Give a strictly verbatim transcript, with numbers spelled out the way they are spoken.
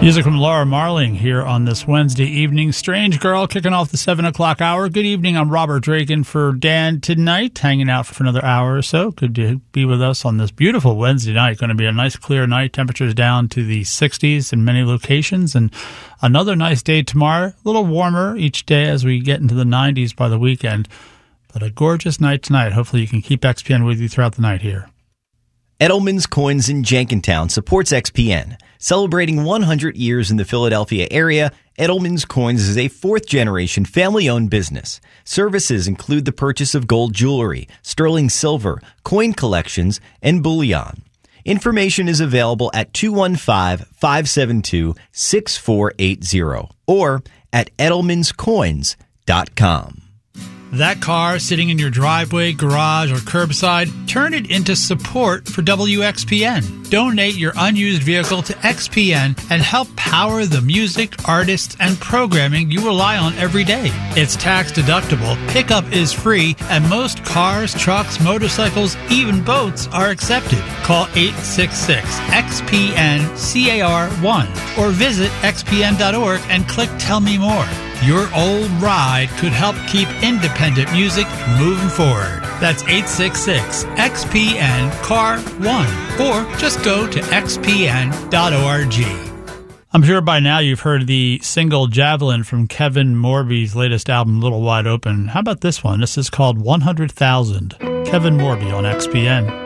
Music from Laura Marling here on this Wednesday evening. Strange Girl kicking off the seven o'clock hour. Good evening. I'm Robert Draken for Dan tonight, hanging out for another hour or so. Good to be with us on this beautiful Wednesday night. Going to be a nice clear night. Temperatures down to the sixties in many locations. And another nice day tomorrow. A little warmer each day as we get into the nineties by the weekend. But a gorgeous night tonight. Hopefully you can keep X P N with you throughout the night here. Edelman's Coins in Jenkintown supports X P N. Celebrating one hundred years in the Philadelphia area, Edelman's Coins is a fourth-generation family-owned business. Services include the purchase of gold jewelry, sterling silver, coin collections, and bullion. Information is available at two one five, five seven two, six four eight zero or at edelmans coins dot com. That car sitting in your driveway, garage, or curbside, turn it into support for W X P N. Donate your unused vehicle to X P N and help power the music, artists, and programming you rely on every day. It's tax deductible, pickup is free, and most cars, trucks, motorcycles, even boats are accepted. Call eight six six, X P N C A R one or visit x p n dot org and click Tell Me More. Your old ride could help keep independent music moving forward. That's eight six six, X P N C A R one or just go to x p n dot org. I'm sure by now you've heard the single Javelin from Kevin Morby's latest album, Little Wide Open. How about this one? This is called one hundred thousand. Kevin Morby on X P N.